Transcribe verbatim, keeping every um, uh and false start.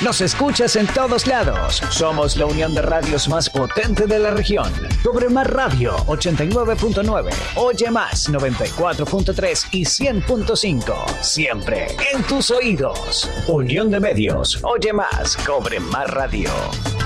Nos escuchas en todos lados. Somos la unión de radios más potente de la región. Cobre Más Radio ochenta y nueve punto nueve, Oye Más noventa y cuatro punto tres y cien punto cinco. Siempre en tus oídos. Unión de medios. Oye Más, Cobre Más Radio.